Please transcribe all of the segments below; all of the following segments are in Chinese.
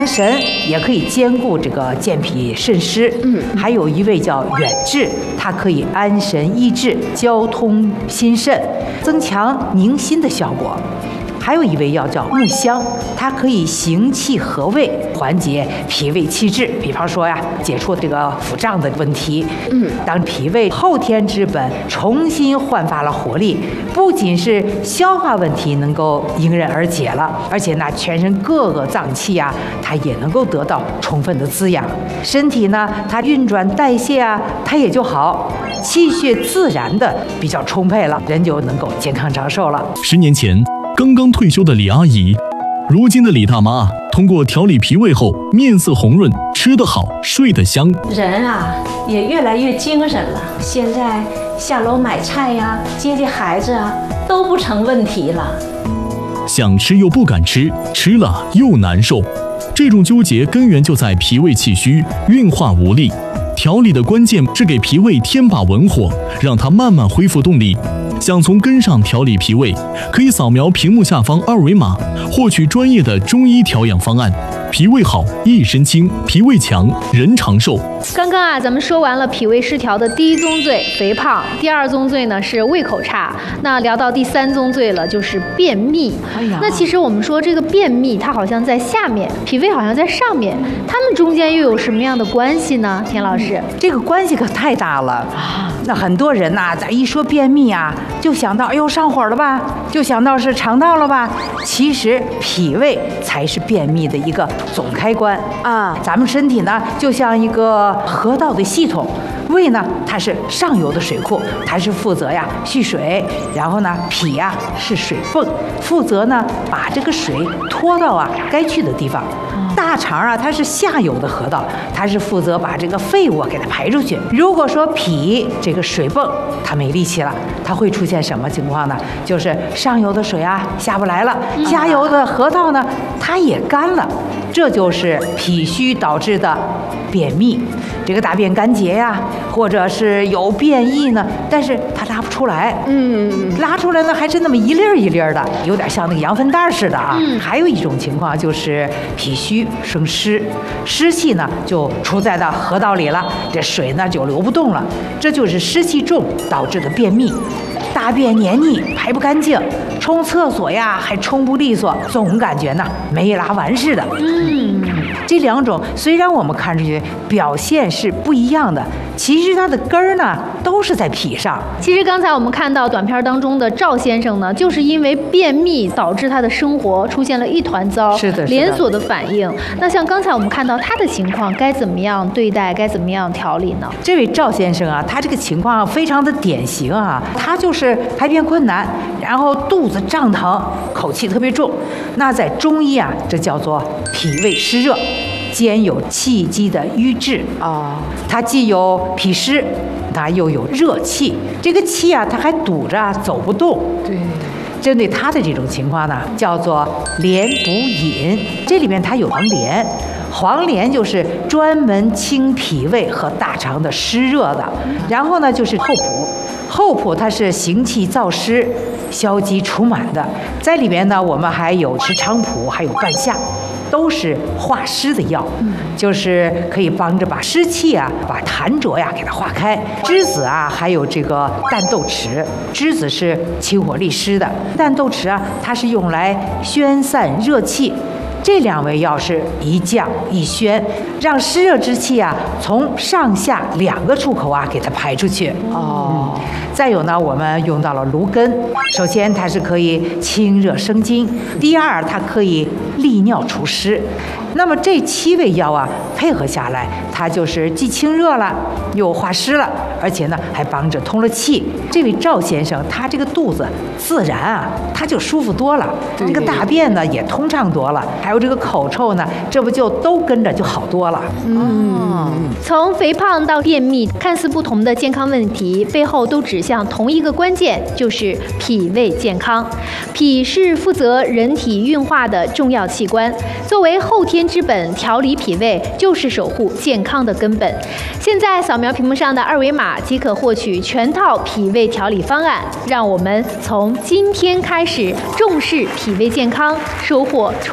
神也可以兼顾这个健脾渗湿。还有一味叫远志，它可以安神益智、交通心肾，增强宁心的效果。还有一味药叫木香，它可以行气和胃，缓解脾胃气滞。比方说呀，解除这个腹胀的问题。当脾胃后天之本重新焕发了活力，不仅是消化问题能够迎刃而解了，而且呢，全身各个脏器啊，它也能够得到充分的滋养，身体呢，它运转代谢啊，它也就好，气血自然的比较充沛了，人就能够健康长寿了。 10年前刚刚退休的李阿姨，如今的李大妈通过调理脾胃后，面色红润，吃得好，睡得香。 人啊，也越来越精神了。现在下楼买菜呀，接孩子啊，都不成问题了。 想吃又不敢吃，吃了又难受，这种纠结根源就在脾胃气虚，运化无力。调理的关键是给脾胃添把文火，让它慢慢恢复动力。想从根上调理脾胃，可以扫描屏幕下方2维码，获取专业的中医调养方案。脾胃好，一身轻；脾胃强，人长寿。 刚刚啊，咱们说完了脾胃失调的第一宗罪肥胖，第二宗罪呢是胃口差，那聊到第3宗罪了，就是便秘。那其实我们说这个便秘，它好像在下面，脾胃好像在上面，它们中间又有什么样的关系呢？田老师， 这个关系可太大了啊！那很多人呐，咱一说便秘啊，就想到哎呦上火了吧，就想到是肠道了吧。其实脾胃才是便秘的一个总开关啊。咱们身体呢，就像一个河道的系统，胃呢它是上游的水库，它是负责呀蓄水，然后呢脾呀是水泵，负责呢把这个水拖到啊该去的地方。大肠啊，它是下游的河道，它是负责把这个废物给它排出去。如果说脾这个水泵它没力气了，它会出现什么情况呢？就是上游的水啊下不来了，下游的河道呢它也干了，这就是脾虚导致的便秘。这个大便干结呀，或者是有便意呢，但是它拉不出来，拉出来呢还是那么一粒儿一粒儿的，有点像那个羊粪蛋似的啊。还有一种情况就是脾虚生湿，湿气呢就出在到河道里了，这水呢就流不动了，这就是湿气重导致的便秘。大便黏腻排不干净，冲厕所呀还冲不利索，总感觉呢没拉完似的。这两种虽然我们看上去表现是不一样的，其实它的根儿呢都是在脾上。 其实刚才我们看到短片当中的赵先生呢，就是因为便秘导致他的生活出现了一团糟， 是的， 连锁的反应。那像刚才我们看到他的情况，该怎么样对待，该怎么样调理呢？ 这位赵先生啊，他这个情况非常的典型啊，他就是排便困难，然后肚子胀疼，口气特别重。那在中医啊，这叫做脾胃湿热，兼有气机的瘀滞啊。它既有脾湿，它又有热气。这个气啊，它还堵着走不动。对。针对他的这种情况呢，叫做连补饮。这里面它有黄连，黄连就是专门清脾胃和大肠的湿热的。然后呢，就是厚朴，厚朴它是行气燥湿、消积除螨的。在里面呢，我们还有石菖蒲，还有半夏。都是化湿的药，就是可以帮着把湿气啊、把痰浊呀给它化开。栀子啊，还有这个淡豆豉，栀子是清火利湿的，淡豆豉啊，它是用来宣散热气。这2味药是一降一宣，让湿热之气啊从上下2个出口啊给它排出去。再有呢，我们用到了芦根。首先，它是可以清热生津；第二，它可以利尿除湿。那么这7味药啊，配合下来，它就是既清热了，又化湿了，而且呢还帮着通了气。这位赵先生，他这个肚子自然啊，他就舒服多了，这个大便呢也通畅多了，还有这个口臭呢，这不就都跟着就好多了。 从肥胖到便秘，看似不同的健康问题，背后都指向同一个关键，就是脾胃健康。脾是负责人体运化的重要器官，作为后天之本，调理脾胃就是守护健康的根本。现在扫描屏幕上的2维码即可获取全套脾胃调理方案，让我们从今天开始重视脾胃健康，收获充满活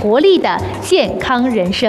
活力的健康人生。